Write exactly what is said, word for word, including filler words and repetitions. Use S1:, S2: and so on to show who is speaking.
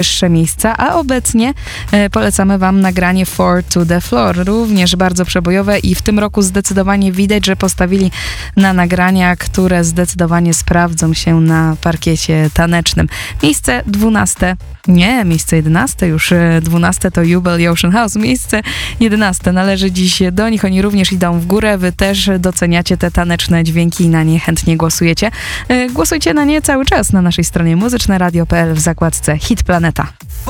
S1: wyższe miejsca, a obecnie e, polecamy wam nagranie Four to the Floor, również bardzo przebojowe i w tym roku zdecydowanie widać, że postawili na nagrania, które zdecydowanie sprawdzą się na parkiecie tanecznym. Miejsce dwunaste, nie, miejsce jedenaste już, dwunaste to Jubel i Ocean House, miejsce jedenaste należy dziś do nich, oni również idą w górę, wy też doceniacie te taneczne dźwięki i na nie chętnie głosujecie. E, głosujcie na nie cały czas na naszej stronie muzyczne radio kropka p l w zakładce Hit Planeta.